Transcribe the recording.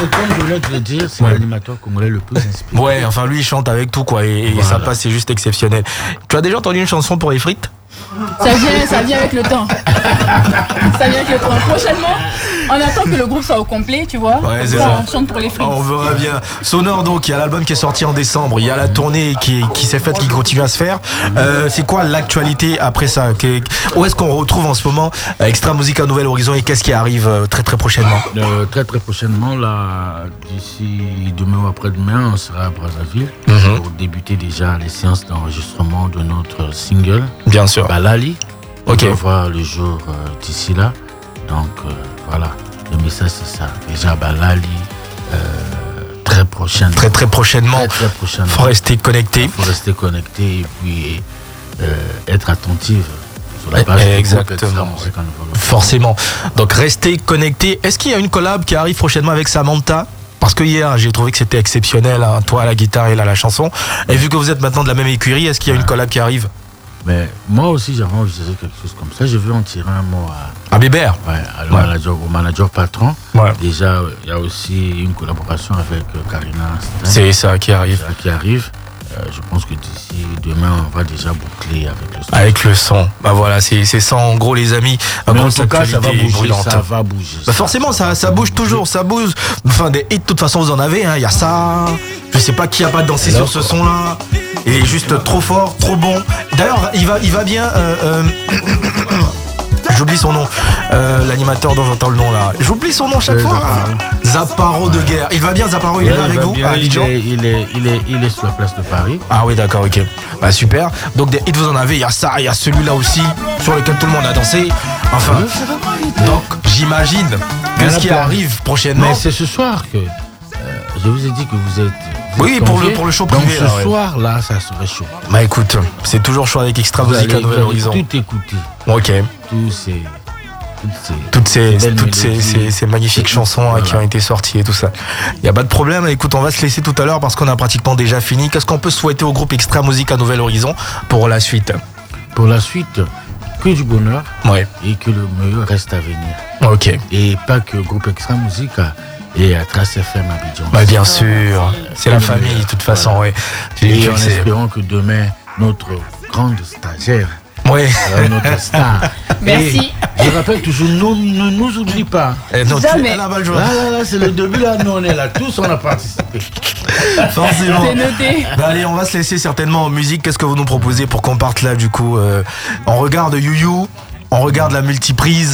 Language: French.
comme je voulais te le dire, c'est l'animateur congolais le plus inspiré. Ouais, enfin lui il chante avec tout quoi et Voilà. ça passe, c'est juste exceptionnel. Tu as déjà entendu une chanson pour les frites? Ça vient avec le temps. Ça vient avec le temps. Prochainement, on attend que le groupe soit au complet, tu vois. Ouais, c'est ça. ça. On chante pour les frites. On verra bien. Sonore donc, il y a l'album qui est sorti en décembre, il y a la tournée qui s'est faite, qui continue à se faire. C'est quoi l'actualité après ça? Où est-ce qu'on retrouve en ce moment Extra Musica Nouvel Horizon et qu'est-ce qui arrive très très prochainement? Très prochainement, là, d'ici demain ou après-demain, on sera à Brazzaville pour débuter déjà les séances d'enregistrement de notre single. Bien sûr. Balali. Ok. On va voir le jour d'ici là. Donc voilà, le message c'est ça. Déjà Balali, très prochainement. Très prochainement. Très prochainement. Faut rester connecté. Faut rester connecté et puis être attentive sur la page. Exactement. Forcément. Donc restez connecté. Est-ce qu'il y a une collab qui arrive prochainement avec Samantha? Parce que hier, j'ai trouvé que c'était exceptionnel, hein, toi à la guitare et là à la chanson. Et vu que vous êtes maintenant de la même écurie, est-ce qu'il y a une collab qui arrive? Mais moi aussi, j'avais envisagé quelque chose comme ça. Je veux en tirer un mot à Bébert. Ouais, au manager patron. Ouais. Déjà, il y a aussi une collaboration avec Karina. C'est ça qui arrive. Je pense que d'ici demain, on va déjà boucler avec le son. Avec le son. Bah voilà, c'est ça en gros les amis. Mais en tout cas, ça va bouger. Ça va bouger. Bah forcément, ça bouge toujours, ça bouge. Enfin, des hits, de toute façon, vous en avez. Il y a ça. Je sais pas qui a pas dansé sur ce son-là. Il est juste trop fort, trop bon. D'ailleurs, il va bien. J'oublie son nom. L'animateur dont j'entends le nom là. J'oublie son nom chaque fois. Zapparo de guerre. Il va bien, Zapparo, il est là avec vous à Abidjan. Il est sur la place de Paris. Ah oui, d'accord, ok. Bah super. Donc des hits, vous en avez. Il y a ça, il y a celui-là aussi, sur lequel tout le monde a dansé. Enfin. Donc j'imagine que ce qui arrive prochainement. Mais c'est ce soir que je vous ai dit que vous êtes. Oui, pour le show privé. Donc ce soir là, ça serait chaud. Bah écoute, c'est toujours chaud avec Extra Musica Nouvel Horizon. Tout écouter. Ok. Toutes ces magnifiques chansons qui ont été sorties et tout ça. Il n'y a pas de problème. Écoute, on va se laisser tout à l'heure parce qu'on a pratiquement déjà fini. Qu'est-ce qu'on peut souhaiter au groupe Extra Musica Nouvel Horizon pour la suite? Pour la suite, que du bonheur. Ouais. Et que le meilleur reste à venir. Ok. Et pas que le groupe Extra Musica et à Trace FM Abidjan. Bah bien sûr. C'est la famille de toute façon. Ouais. Et en espérant que demain, notre grande stagiaire. Ouais. Notre star. Merci. Et je rappelle toujours, ne nous oublie pas. Jamais. Là, c'est le début, là, nous on est là, tous on a participé. Forcément. C'est noté. Bah allez, on va se laisser certainement en musique. Qu'est-ce que vous nous proposez pour qu'on parte là du coup? On regarde You You, on regarde la multiprise.